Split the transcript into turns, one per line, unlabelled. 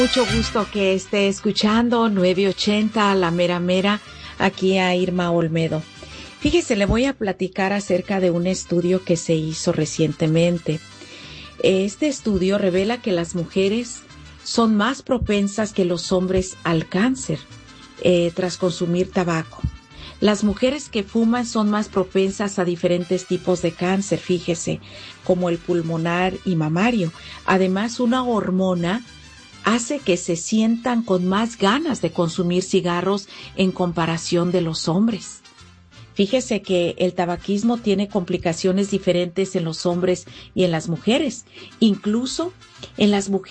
Mucho gusto que esté escuchando 980 La Mera Mera, aquí a Irma Olmedo. Fíjese, le voy a platicar acerca de un estudio que se hizo recientemente. Este estudio revela que las mujeres son más propensas que los hombres al cáncer tras consumir tabaco. Las mujeres que fuman son más propensas a diferentes tipos de cáncer, fíjese, como el pulmonar y mamario. Además, una hormona hace que se sientan con más ganas de consumir cigarros en comparación de los hombres. Fíjese que el tabaquismo tiene complicaciones diferentes en los hombres y en las mujeres. Incluso en las mujeres